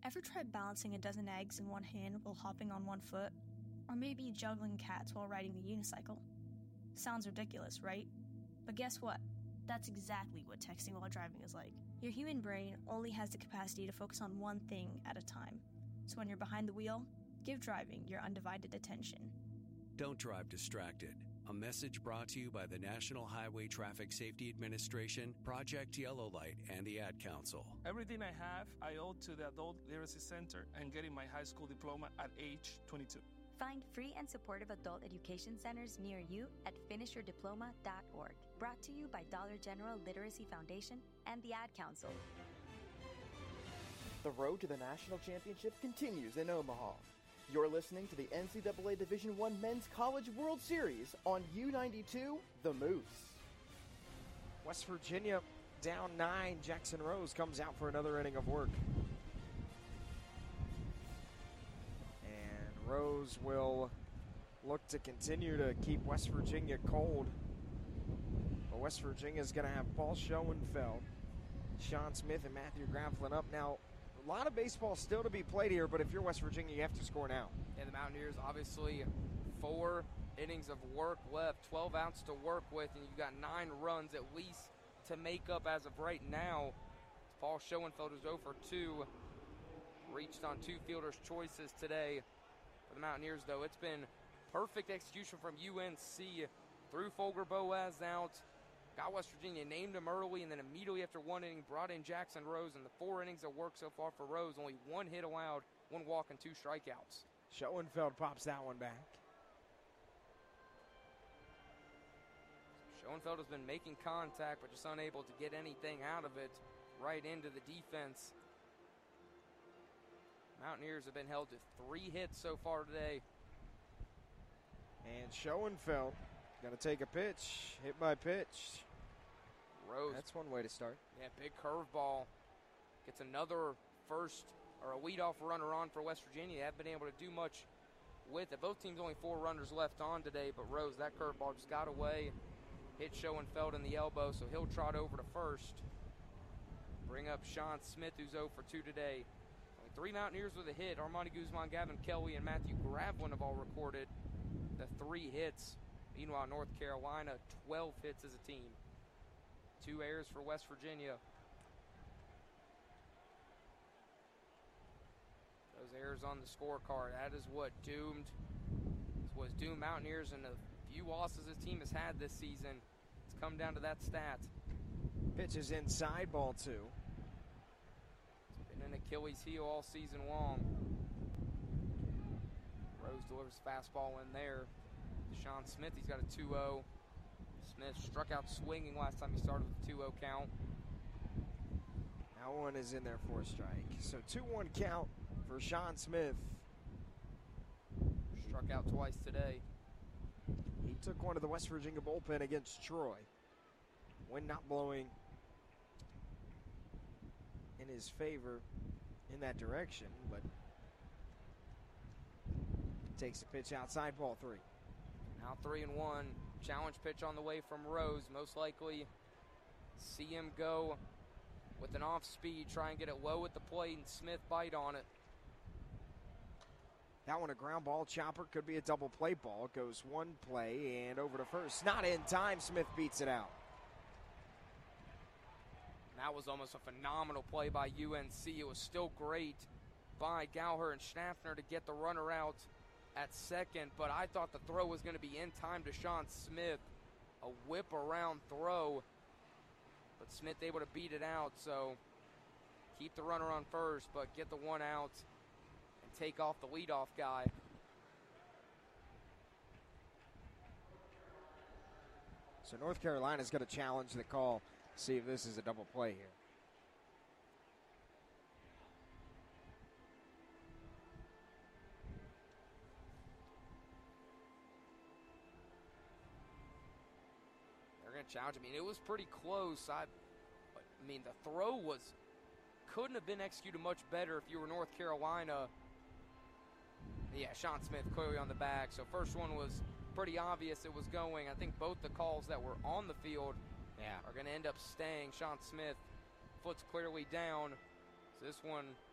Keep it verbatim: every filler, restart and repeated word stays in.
Ever tried balancing a dozen eggs in one hand while hopping on one foot? Or maybe juggling cats while riding the unicycle? Sounds ridiculous, right? But guess what? That's exactly what texting while driving is like. Your human brain only has the capacity to focus on one thing at a time. So when you're behind the wheel, give driving your undivided attention. Don't drive distracted. A message brought to you by the National Highway Traffic Safety Administration, Project Yellow Light, and the Ad Council. Everything I have, I owe to the Adult Literacy Center and getting my high school diploma at age twenty-two. Find free and supportive adult education centers near you at finish your diploma dot org. Brought to you by Dollar General Literacy Foundation and the Ad Council. The road to the national championship continues in Omaha. You're listening to the N C double A Division I Men's College World Series on U ninety-two, The Moose. West Virginia down nine. Jackson Rose comes out for another inning of work. And Rose will look to continue to keep West Virginia cold. But West Virginia is going to have Paul Schoenfeld, Sean Smith, and Matthew Grafflin up now. A lot of baseball still to be played here, but if you're West Virginia, you have to score now. And the Mountaineers, obviously, four innings of work left, twelve outs to work with, and you've got nine runs at least to make up as of right now. Paul Schoenfeld is oh for two, reached on two fielders' choices today for the Mountaineers, though. It's been perfect execution from U N C. Threw Folger Boaz out, got West Virginia, named him early, and then immediately after one inning brought in Jackson Rose. And the four innings of work so far for Rose, only one hit allowed, one walk, and two strikeouts. Schoenfeld pops that one back. Schoenfeld has been making contact, but just unable to get anything out of it right into the defense. Mountaineers have been held to three hits so far today. And Schoenfeld going to take a pitch, hit by pitch. Rose. That's one way to start. Yeah, big curveball. Gets another first or a leadoff runner on for West Virginia. They haven't been able to do much with it. Both teams only four runners left on today, but Rose, that curveball just got away. Hit Schoenfeld in the elbow, so he'll trot over to first. Bring up Sean Smith, who's oh for two today. Only three Mountaineers with a hit. Armani Guzman, Gavin Kelly, and Matthew Gravlin have all recorded the three hits. Meanwhile, North Carolina, twelve hits as a team. Two errors for West Virginia. Those errors on the scorecard, that is what doomed, was doomed Mountaineers in the few losses his team has had this season. It's come down to that stat. Pitch is inside, ball two. It's been an Achilles heel all season long. Rose delivers fastball in there. Sean Smith, he's got a two oh. Smith struck out swinging last time he started with a two oh count. That one is in there for a strike. So two one count for Sean Smith. Struck out twice today. He took one to the West Virginia bullpen against Troy. Wind not blowing in his favor in that direction, but takes the pitch outside, ball three. Now three and one. Challenge pitch on the way from Rose. Most likely see him go with an off speed, try and get it low at the plate, and Smith bite on it. That one a ground ball. Chopper could be a double play ball. It goes one play and over to first. Not in time. Smith beats it out. That was almost a phenomenal play by U N C. It was still great by Gallagher and Schnaffner to get the runner out at second, but I thought the throw was going to be in time to Sean Smith. A whip around throw, but Smith able to beat it out, so keep the runner on first, but get the one out and take off the leadoff guy. So North Carolina's going to challenge the call, see if this is a double play here. They're going to challenge. I mean, it was pretty close. I, I mean, the throw was couldn't have been executed much better if you were North Carolina. Yeah, Sean Smith clearly on the bag. So first one was pretty obvious it was going. I think both the calls that were on the field yeah. are going to end up staying. Sean Smith, foot's clearly down. So this one